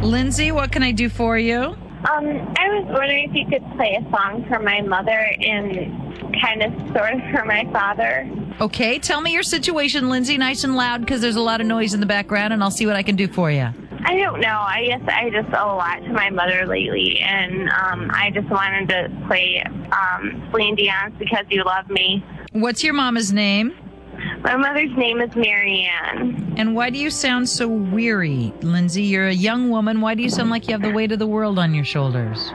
Lindsay, what can I do for you? I was wondering if you could play a song for my mother and kind of sort of for my father. Okay, tell me your situation, Lindsay, nice and loud, because there's a lot of noise in the background, and I'll see what I can do for you. I don't know. I guess I just owe a lot to my mother lately, and I just wanted to play Celine Dion's Because You Love Me. What's your mama's name? My mother's name is Marianne. And why do you sound so weary, Lindsay? You're a young woman. Why do you sound like you have the weight of the world on your shoulders?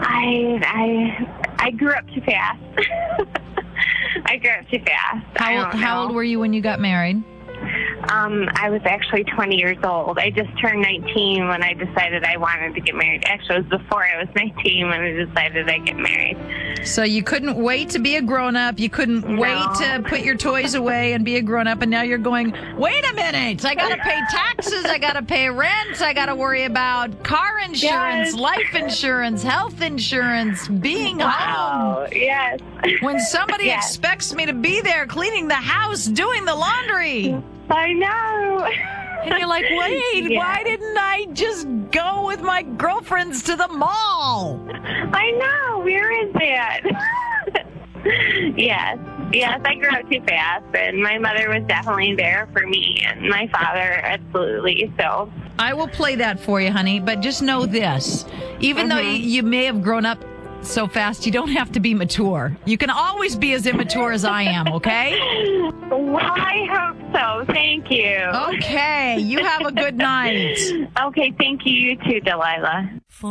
I grew up too fast. I grew up too fast. How old were you when you got married? I was actually 20 years old. I just turned 19 when I decided I wanted to get married. Actually, it was before I was 19 when I decided I'd get married. So you couldn't wait to be a grown-up. You couldn't wait to put your toys away and be a grown-up. And now you're going, wait a minute. I got to pay taxes. I got to pay rent. I got to worry about car insurance, life insurance, health insurance, being home. Yes. When somebody expects me to be there cleaning the house, doing the laundry. I know. And you're like, wait, why didn't I just go with my girlfriends to the mall? I know. Where is that? Yes, I grew up too fast, and my mother was definitely there for me, and my father, absolutely, so. I will play that for you, honey, but just know this. Even though you may have grown up so fast, you don't have to be mature. You can always be as immature as I am, okay? Well, I hope so. Thank you. Okay, you have a good night. Okay, thank you. You too, Delilah.